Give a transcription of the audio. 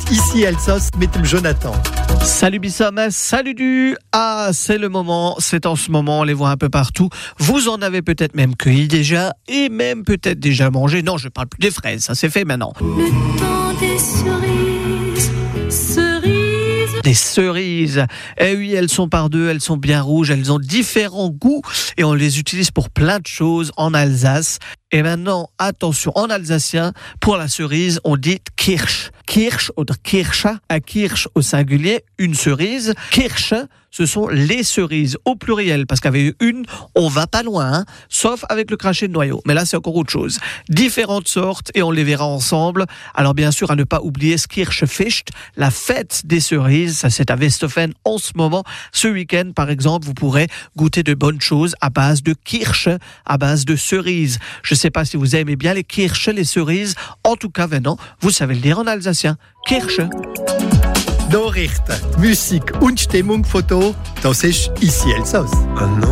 ici Elsos mit dem Jonathan. Salut Bissam, salut du. Ah, c'est le moment, c'est en ce moment, on les voit un peu partout. Vous en avez peut-être même cueilli déjà et même peut-être déjà mangé. Non, je parle plus des fraises, ça c'est fait maintenant. Le temps des cerises, cerises. Des cerises. Eh oui, elles sont par deux, elles sont bien rouges, elles ont différents goûts et on les utilise pour plein de choses en Alsace. Et maintenant, attention, en alsacien, pour la cerise, on dit Kirsch. Kirsch ou Kirsche, à Kirsch au singulier, une cerise. Kirsche, ce sont les cerises au pluriel, parce qu'avec une, on va pas loin, hein, sauf avec le crachet de noyau. Mais là, c'est encore autre chose. Différentes sortes et on les verra ensemble. Alors bien sûr, à ne pas oublier Kirschfest, la fête des cerises. Ça, c'est à Westhofen en ce moment. Ce week-end, par exemple, vous pourrez goûter de bonnes choses à base de Kirsche, à base de cerises. Je ne sais pas si vous aimez bien les Kirsche, les cerises. En tout cas, maintenant, vous savez le dire en alsacien. Kirsche. Nachrichten, Musik und Stimmung, Foto, das ist ici Elsos.